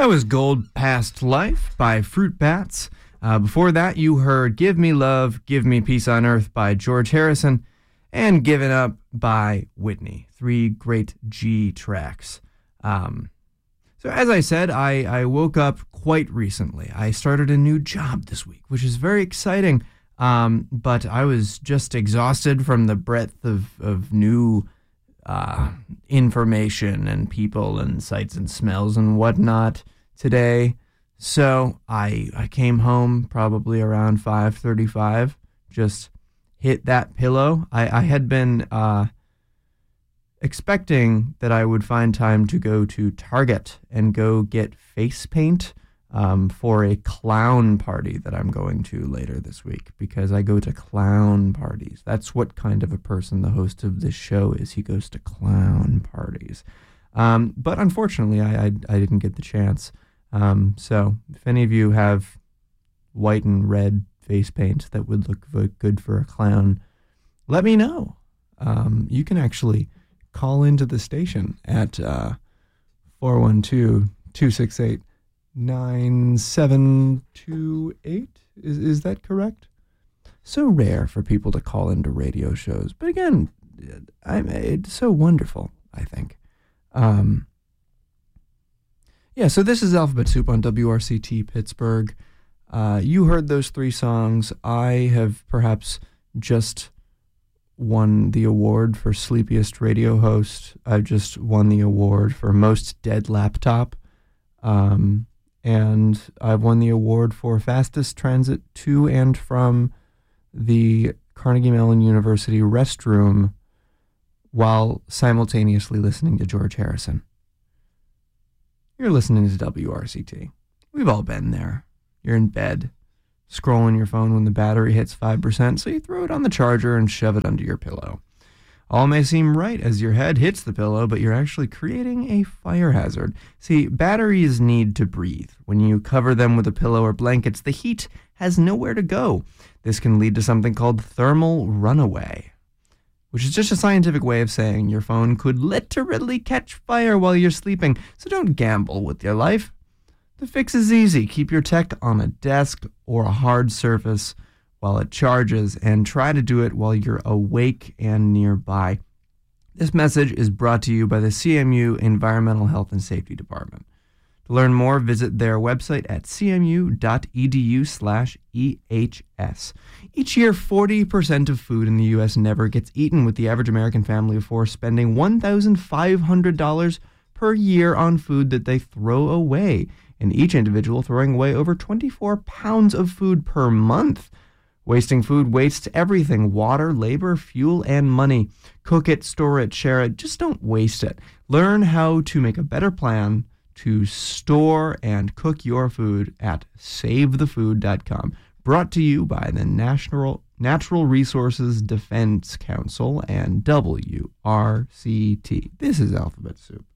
That was Gold Past Life by Fruit Bats. Before that, you heard Give Me Love, Give Me Peace on Earth by George Harrison, and Given Up by Whitney. 3 great G tracks. So as I said, I woke up quite recently. I started a new job this week, which is very exciting, but I was just exhausted from the breadth of new information and people and sights and smells and whatnot today. So I came home probably around 5:35, just hit that pillow. I had been expecting that I would find time to go to Target and go get face paint for a clown party that I'm going to later this week, because I go to clown parties. That's what kind of a person the host of this show is. He goes to clown parties. But unfortunately, I didn't get the chance. So if any of you have white and red face paint that would look good for a clown, let me know. You can actually call into the station at 412-268-9728. Is that correct? So rare for people to call into radio shows. But again, it's so wonderful, I think. Yeah, so this is Alphabet Soup on WRCT Pittsburgh. You heard those 3 songs. I have perhaps just won the award for Sleepiest Radio Host. I've just won the award for Most Dead Laptop. And I've won the award for Fastest Transit to and from the Carnegie Mellon University restroom while simultaneously listening to George Harrison. You're listening to WRCT. We've all been there. You're in bed, scrolling your phone when the battery hits 5%, so you throw it on the charger and shove it under your pillow. All may seem right as your head hits the pillow, but you're actually creating a fire hazard. See, batteries need to breathe. When you cover them with a pillow or blankets, the heat has nowhere to go. This can lead to something called thermal runaway, which is just a scientific way of saying your phone could literally catch fire while you're sleeping. So don't gamble with your life. The fix is easy. Keep your tech on a desk or a hard surface while it charges, and try to do it while you're awake and nearby. This message is brought to you by the CMU Environmental Health and Safety Department. To learn more, visit their website at cmu.edu/EHS. Each year, 40% of food in the U.S. never gets eaten, with the average American family of 4 spending $1,500 per year on food that they throw away, and each individual throwing away over 24 pounds of food per month. Wasting food wastes everything: water, labor, fuel, and money. Cook it, store it, share it. Just don't waste it. Learn how to make a better plan to store and cook your food at SaveTheFood.com. Brought to you by the Natural Resources Defense Council and WRCT. This is Alphabet Soup.